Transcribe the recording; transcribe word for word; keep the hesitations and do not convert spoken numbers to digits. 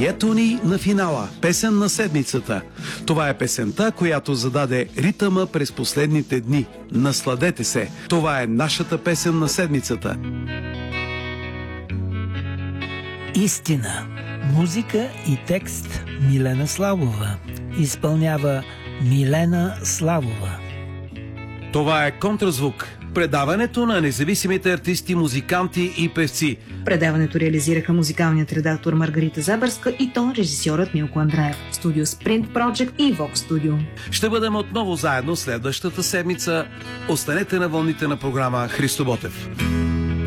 И ето ни на финала. Песен на седмицата. Това е песента, която зададе ритъма през последните дни. Насладете се. Това е нашата песен на седмицата. Истина. Музика и текст Милена Славова. Изпълнява Милена Славова. Това е Контразвук. Предаването на независимите артисти, музиканти и певци. Предаването реализираха музикалният редактор Маргарита Забърска и тон режисьорът Милко Андраев. Студио Sprint Project и Vox Studio. Ще бъдем отново заедно следващата седмица. Останете на вълните на програма Христо Ботев.